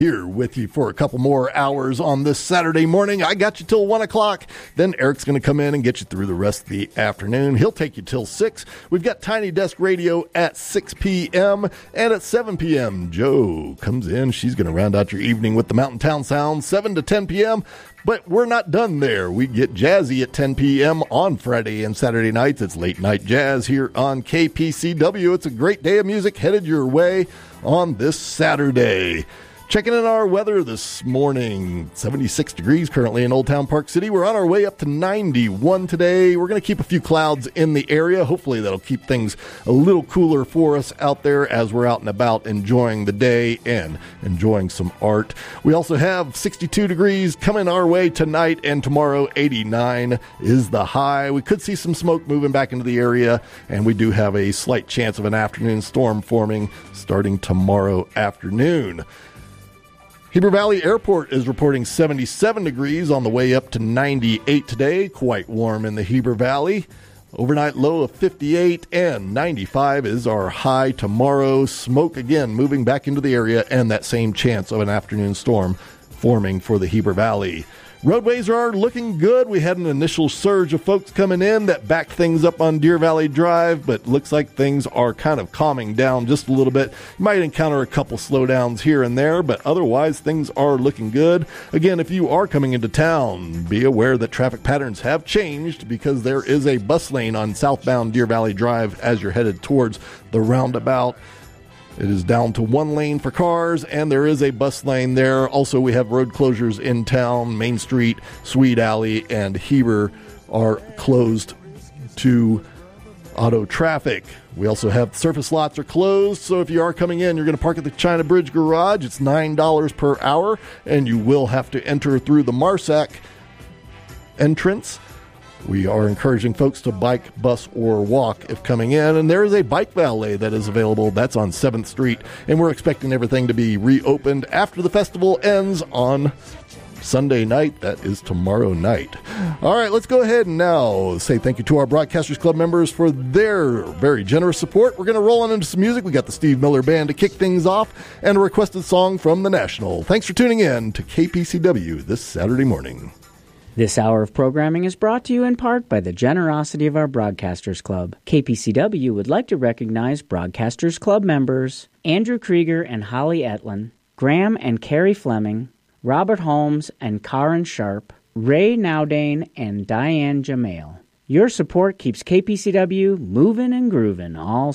Here with you for a couple more hours on this Saturday morning. I got you till 1 o'clock. Then Eric's going to come in and get you through the rest of the afternoon. He'll take you till 6. We've got Tiny Desk Radio at 6 p.m. And at 7 p.m., Jo comes in. She's going to round out your evening with the Mountain Town Sound, 7 to 10 p.m. But we're not done there. We get jazzy at 10 p.m. on Friday and Saturday nights. It's Late Night Jazz here on KPCW. It's a great day of music headed your way on this Saturday. Checking in our weather this morning, 76 degrees currently in Old Town Park City. We're on our way up to 91 today. We're going to keep a few clouds in the area. Hopefully that'll keep things a little cooler for us out there as we're out and about enjoying the day and enjoying some art. We also have 62 degrees coming our way tonight, and tomorrow 89 is the high. We could see some smoke moving back into the area, and we do have a slight chance of an afternoon storm forming starting tomorrow afternoon. Heber Valley Airport is reporting 77 degrees on the way up to 98 today. Quite warm in the Heber Valley. Overnight low of 58 and 95 is our high tomorrow. Smoke again moving back into the area and that same chance of an afternoon storm forming for the Heber Valley. Roadways are looking good. We had an initial surge of folks coming in that backed things up on Deer Valley Drive, but looks like things are kind of calming down just a little bit. You might encounter a couple slowdowns here and there, but otherwise things are looking good. Again, if you are coming into town, be aware that traffic patterns have changed because there is a bus lane on southbound Deer Valley Drive as you're headed towards the roundabout. It is down to one lane for cars, and there is a bus lane there. Also, we have road closures in town. Main Street, Swede Alley, and Heber are closed to auto traffic. We also have surface lots are closed, so if you are coming in, you're going to park at the China Bridge Garage. It's $9 per hour, and you will have to enter through the Marsac entrance. We are encouraging folks to bike, bus, or walk if coming in. And there is a bike valet that is available. That's on 7th Street. And we're expecting everything to be reopened after the festival ends on Sunday night. That is tomorrow night. All right, let's go ahead and now say thank you to our Broadcasters Club members for their very generous support. We're going to roll on into some music. We got the Steve Miller Band to kick things off and a requested song from The National. Thanks for tuning in to KPCW this Saturday morning. This hour of programming is brought to you in part by the generosity of our Broadcasters Club. KPCW would like to recognize Broadcasters Club members Andrew Krieger and Holly Etlin, Graham and Carrie Fleming, Robert Holmes and Karen Sharp, Ray Nowdane and Diane Jamail. Your support keeps KPCW moving and grooving all